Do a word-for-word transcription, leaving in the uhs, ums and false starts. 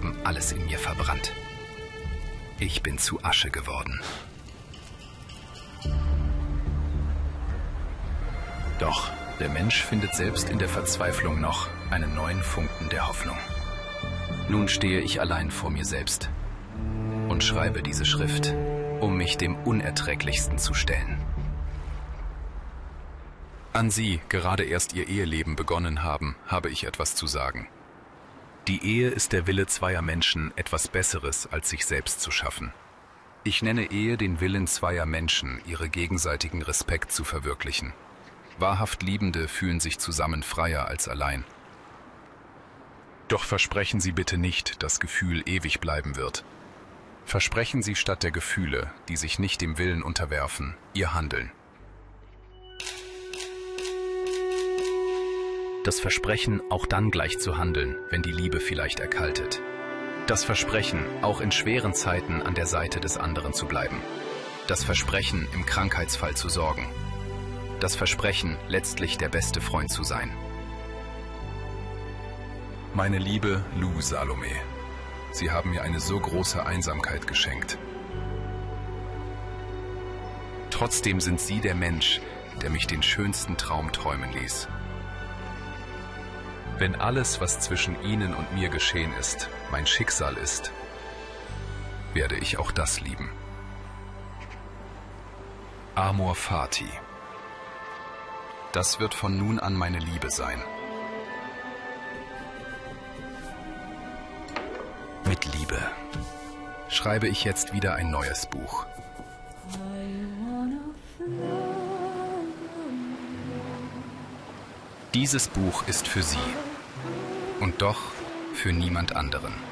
haben alles in mir verbrannt. Ich bin zu Asche geworden. Doch der Mensch findet selbst in der Verzweiflung noch einen neuen Funken der Hoffnung. Nun stehe ich allein vor mir selbst und schreibe diese Schrift, um mich dem Unerträglichsten zu stellen. An Sie, gerade erst Ihr Eheleben begonnen haben, habe ich etwas zu sagen. Die Ehe ist der Wille zweier Menschen, etwas Besseres als sich selbst zu schaffen. Ich nenne Ehe den Willen zweier Menschen, ihre gegenseitigen Respekt zu verwirklichen. Wahrhaft Liebende fühlen sich zusammen freier als allein. Doch versprechen Sie bitte nicht, dass Gefühl ewig bleiben wird. Versprechen Sie statt der Gefühle, die sich nicht dem Willen unterwerfen, Ihr Handeln. Das Versprechen, auch dann gleich zu handeln, wenn die Liebe vielleicht erkaltet. Das Versprechen, auch in schweren Zeiten an der Seite des anderen zu bleiben. Das Versprechen, im Krankheitsfall zu sorgen. Das Versprechen, letztlich der beste Freund zu sein. Meine liebe Lou Salome, Sie haben mir eine so große Einsamkeit geschenkt. Trotzdem sind Sie der Mensch, der mich den schönsten Traum träumen ließ. Wenn alles, was zwischen Ihnen und mir geschehen ist, mein Schicksal ist, werde ich auch das lieben. Amor Fati. Das wird von nun an meine Liebe sein. Mit Liebe schreibe ich jetzt wieder ein neues Buch. Dieses Buch ist für Sie und doch für niemand anderen.